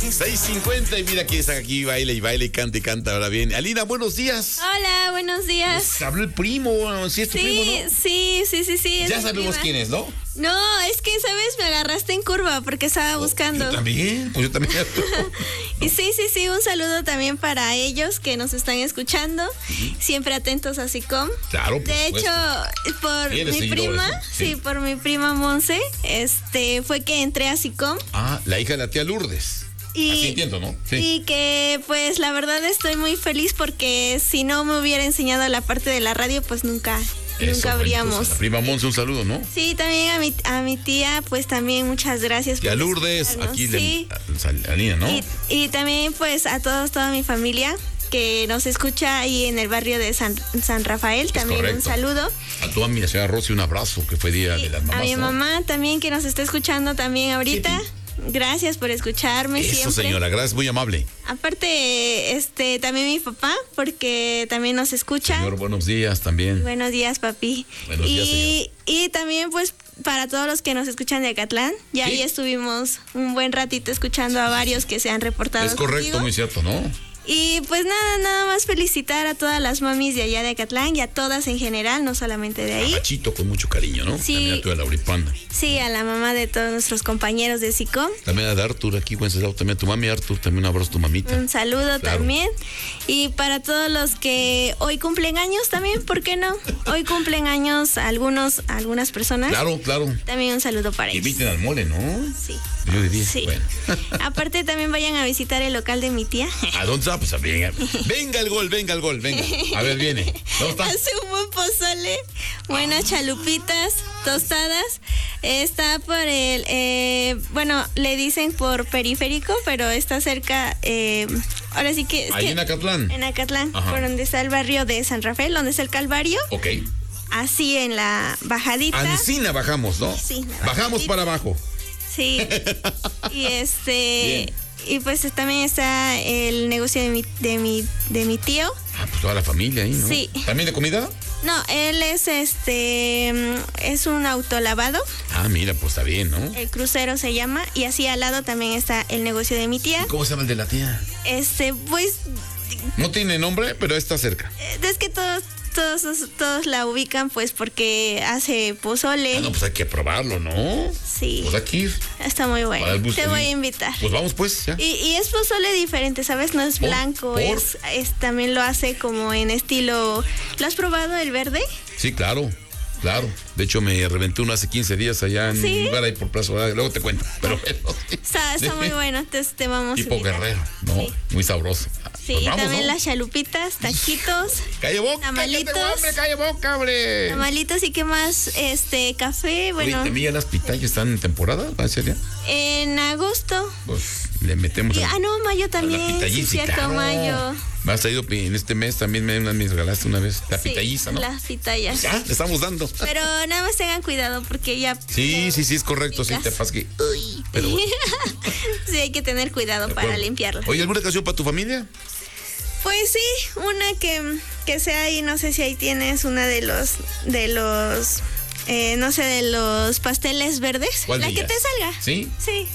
6:50 y mira quién está aquí, baila y canta ahora bien. Alina, buenos días. Hola, buenos días. Pues, habló el primo, ¿sí es tu primo, no? Sí. Ya sabemos quién es, ¿no? No, es que, ¿sabes? Me agarraste en curva porque estaba buscando. Yo también. Y sí, un saludo también para ellos que nos están escuchando, siempre atentos a SICOM. Claro, por De supuesto. hecho, por ¿Tienes mi seguidores, prima, no? sí, por mi prima Monse, fue que entré a SICOM. Ah, la hija de la tía Lourdes. Así entiendo, ¿no? Sí. Y que pues la verdad estoy muy feliz porque si no me hubiera enseñado la parte de la radio, pues nunca habríamos. Pues, a la prima Monse, un saludo, ¿no? Sí, también a mi tía, pues también muchas gracias. Tía Lourdes, aquí sí. la niña, ¿no? Y también pues a toda mi familia que nos escucha ahí en el barrio de San Rafael, también correcto. Un saludo. A tu amiga, señora Rosy, un abrazo, que fue día de las mamás. A mi mamá también que nos está escuchando también ahorita. Sí. Gracias por escucharme Eso, siempre. señora, gracias, muy amable. Aparte, también mi papá, porque también nos escucha. Señor, buenos días también. Buenos días, papi. Buenos días, señor. Y también, pues, para todos los que nos escuchan de Acatlán, ya Sí. ahí estuvimos un buen ratito escuchando a varios que se han reportado. Es correcto, contigo. muy cierto, ¿no? Y pues nada más felicitar a todas las mamis de allá de Acatlán y a todas en general, no solamente de ahí. A Machito con mucho cariño, ¿no? Sí. También a tu Lauripanda. Sí, a la mamá de todos nuestros compañeros de SICOM. También a Artur aquí, Wenceslao, también a tu mami Artur, también un abrazo a tu mamita. Un saludo Claro. también. Y para todos los que hoy cumplen años también, ¿por qué no? Hoy cumplen años algunas personas. Claro. También un saludo para ellos. Inviten al mole, ¿no? Sí. Yo diría, Sí. bueno. Aparte también vayan a visitar el local de mi tía. ¿A dónde está? Pues venga el gol, venga. A ver, viene. ¿Dónde está? Hace un buen pozole, buenas chalupitas, tostadas. Está por le dicen por periférico, pero está cerca, ahora sí que... Ahí en Acatlán. En Acatlán, Ajá. por donde está el barrio de San Rafael, donde está el Calvario. Ok. Así en la bajadita. Ancina bajamos, ¿no? Sí, la Bajamos bajadita. para abajo. Sí. Y Bien. y pues también está el negocio de mi tío. Ah, pues toda la familia ahí, ¿no? Sí. ¿También de comida? No, él es un autolavado. Ah, mira, pues está bien, ¿no? El Crucero se llama, y así al lado también está el negocio de mi tía. ¿Cómo se llama el de la tía? Pues No tiene nombre, pero está cerca. es que todos la ubican pues porque hace pozole. Ah, no, pues hay que probarlo, ¿no? Sí. Pues aquí ir. Está muy Para el bueno. gusto, Te sí. voy a invitar. Pues vamos pues, ya. Y es pozole diferente, ¿sabes? No es ¿Por? blanco, ¿Por? es también lo hace como en estilo. ¿Lo has probado el verde? Sí, claro. De hecho, me reventé uno hace 15 días allá en ¿Sí? un lugar ahí por Plaza Oradea. Luego te cuento. Pero bueno. Está muy bueno, entonces te vamos a Tipo invitar. Guerrero, ¿no? Sí. Muy sabroso. Sí, Pues y vamos, también ¿no? las chalupitas, taquitos, ¡Calle boca! tamalitos. ¡Ya tengo hambre! ¡Calle boca, hombre! tamalitos y qué más, café, Oye, bueno, ¿también ya las pitayas están en temporada? ¿Va a ser ya? en agosto. Pues le metemos Y, no, mayo a la también, sí, pitayita, cierto, claro. mayo. Me has traído en este mes también me regalaste una vez la pitayisa, ¿no? Las pitayas. Ya, le estamos dando. Pero nada más tengan cuidado porque ya... Sí, es correcto, sí, picas. te pasa que... Uy, pero bueno, Sí, hay que tener cuidado de para acuerdo. limpiarla. Oye, ¿alguna canción para tu familia? Pues sí, una que sea ahí, no sé si ahí tienes una de los no sé, de los pasteles verdes. ¿Cuál La de que ellas? te salga. ¿Sí? Sí.